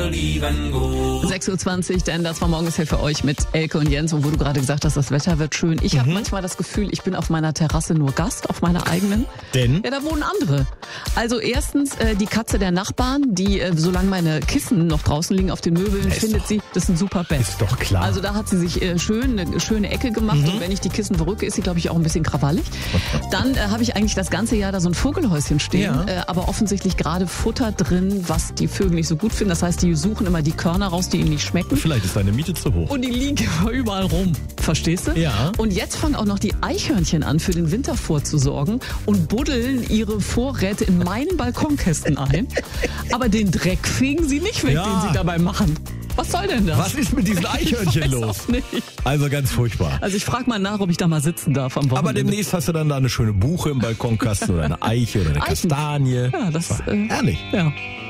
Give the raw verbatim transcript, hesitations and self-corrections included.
lieben gut. sechs Uhr zwanzig, denn das war morgens hier für euch mit Elke und Jens. Und wo du gerade gesagt hast, das Wetter wird schön. Ich mhm. habe manchmal das Gefühl, ich bin auf meiner Terrasse nur Gast, auf meiner eigenen. Denn? Ja, da wohnen andere. Also erstens äh, die Katze der Nachbarn, die, äh, solange meine Kissen noch draußen liegen auf den Möbeln, ist findet doch, sie, das ist ein super Bett. Ist doch klar. Also da hat sie sich äh, schön eine schöne Ecke gemacht. Mhm. Und wenn ich die Kissen verrücke, ist sie, glaube ich, auch ein bisschen krawallig. Dann äh, habe ich eigentlich das ganze Jahr da so ein Vogelhäuschen stehen. Ja. Äh, aber offensichtlich gerade Futter drin, was die Vögel nicht so gut finden. Das heißt, die suchen immer die Körner raus, die ihnen nicht schmecken. Vielleicht ist deine Miete zu hoch. Und die liegen überall rum. Verstehst du? Ja. Und jetzt fangen auch noch die Eichhörnchen an, für den Winter vorzusorgen und buddeln ihre Vorräte in meinen Balkonkästen ein. Aber den Dreck fegen sie nicht weg, ja. den sie dabei machen. Was soll denn das? Was ist mit diesen Eichhörnchen ich weiß los? Auch nicht. Also ganz furchtbar. Also ich frage mal nach, ob ich da mal sitzen darf am Wochenende. Aber demnächst hast du dann da eine schöne Buche im Balkonkasten oder eine Eiche oder eine Eichen. Kastanie. Ja, das das äh, herrlich. Ja.